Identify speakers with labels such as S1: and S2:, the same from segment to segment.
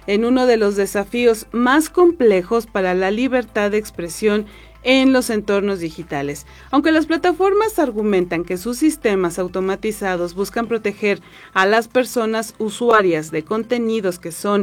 S1: en uno de los desafíos más complejos para la libertad de expresión en los entornos digitales. Aunque las plataformas argumentan que sus sistemas automatizados buscan proteger a las personas usuarias de contenidos que son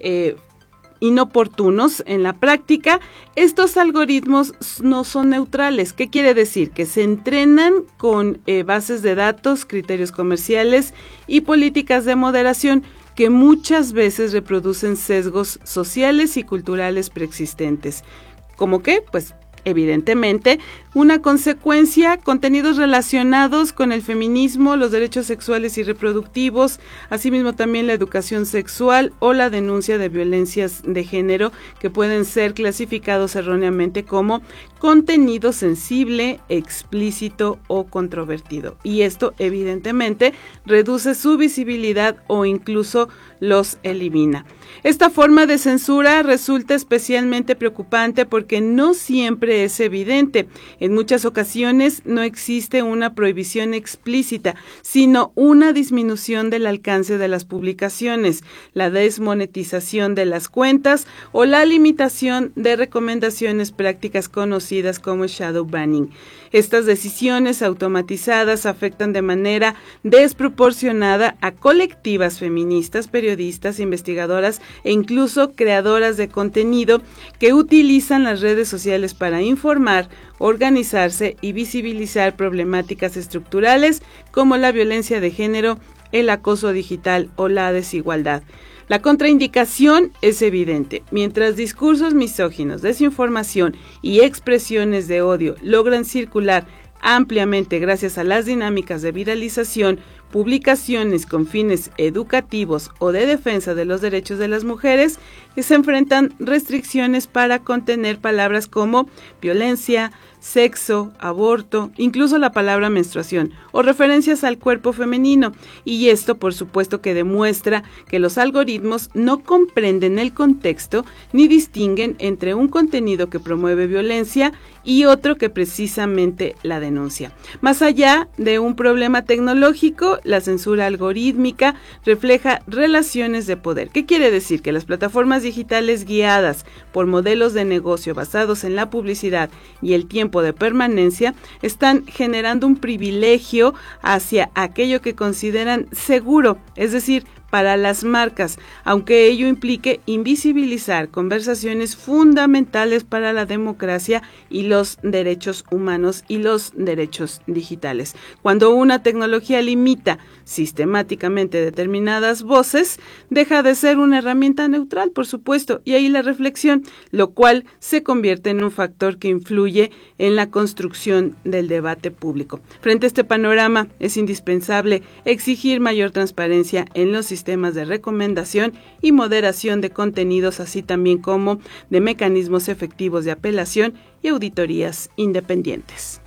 S1: inoportunos, en la práctica, estos algoritmos no son neutrales. ¿Qué quiere decir? Que se entrenan con bases de datos, criterios comerciales y políticas de moderación que muchas veces reproducen sesgos sociales y culturales preexistentes. ¿Cómo qué? Pues evidentemente, una consecuencia, contenidos relacionados con el feminismo, los derechos sexuales y reproductivos, asimismo también la educación sexual o la denuncia de violencias de género que pueden ser clasificados erróneamente como contenido sensible, explícito o controvertido. Y esto evidentemente reduce su visibilidad o incluso los elimina. Esta forma de censura resulta especialmente preocupante porque no siempre es evidente. En muchas ocasiones no existe una prohibición explícita, sino una disminución del alcance de las publicaciones, la desmonetización de las cuentas o la limitación de recomendaciones prácticas conocidas como shadow banning. Estas decisiones automatizadas afectan de manera desproporcionada a colectivas feministas, periodistas, investigadoras e incluso creadoras de contenido que utilizan las redes sociales para informar, organizarse y visibilizar problemáticas estructurales como la violencia de género, el acoso digital o la desigualdad. La contraindicación es evidente. Mientras discursos misóginos, desinformación y expresiones de odio logran circular ampliamente gracias a las dinámicas de viralización, publicaciones con fines educativos o de defensa de los derechos de las mujeres, se enfrentan restricciones para contener palabras como violencia, sexo, aborto, incluso la palabra menstruación o referencias al cuerpo femenino. Y esto, por supuesto, que demuestra que los algoritmos no comprenden el contexto ni distinguen entre un contenido que promueve violencia y otro que precisamente la denuncia. Más allá de un problema tecnológico, la censura algorítmica refleja relaciones de poder. ¿Qué quiere decir? Que las plataformas digitales guiadas por modelos de negocio basados en la publicidad y el tiempo de permanencia están generando un privilegio hacia aquello que consideran seguro, es decir, para las marcas, aunque ello implique invisibilizar conversaciones fundamentales para la democracia y los derechos humanos y los derechos digitales. Cuando una tecnología limita sistemáticamente determinadas voces, deja de ser una herramienta neutral, por supuesto, y ahí la reflexión, lo cual se convierte en un factor que influye en la construcción del debate público. Frente a este panorama, es indispensable exigir mayor transparencia en los sistemas de recomendación y moderación de contenidos, así también como de mecanismos efectivos de apelación y auditorías independientes.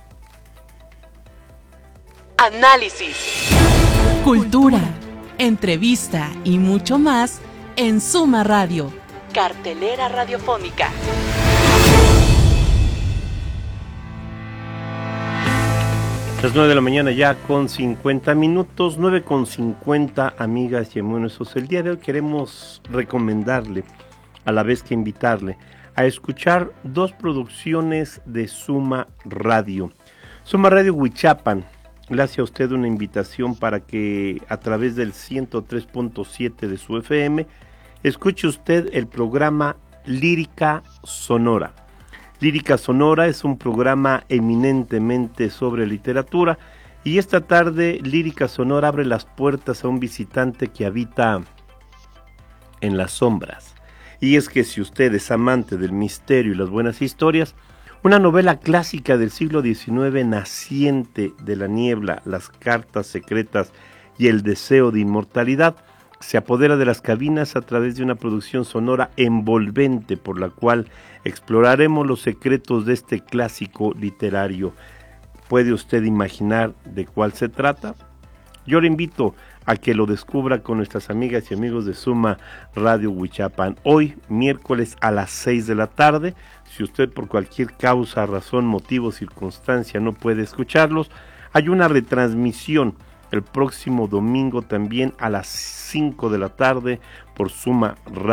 S2: Análisis, cultura, entrevista y mucho más en Suma Radio, cartelera radiofónica.
S3: Las 9 de la mañana ya con 50 minutos, 9 con 50, amigas y amigos. El día de hoy queremos recomendarle, a la vez que invitarle, a escuchar dos producciones de Suma Radio. Suma Radio Huichapan le hace a usted una invitación para que a través del 103.7 de su FM escuche usted el programa Lírica Sonora. Lírica Sonora es un programa eminentemente sobre literatura y esta tarde Lírica Sonora abre las puertas a un visitante que habita en las sombras. Y es que si usted es amante del misterio y las buenas historias, una novela clásica del siglo XIX, naciente de la niebla, las cartas secretas y el deseo de inmortalidad, se apodera de las cabinas a través de una producción sonora envolvente por la cual exploraremos los secretos de este clásico literario. ¿Puede usted imaginar de cuál se trata? Yo le invito a que lo descubra con nuestras amigas y amigos de Suma Radio Huichapan. Hoy, miércoles a las 6 de la tarde, si usted por cualquier causa, razón, motivo, circunstancia no puede escucharlos, hay una retransmisión el próximo domingo también a las 5 de la tarde por Suma Radio.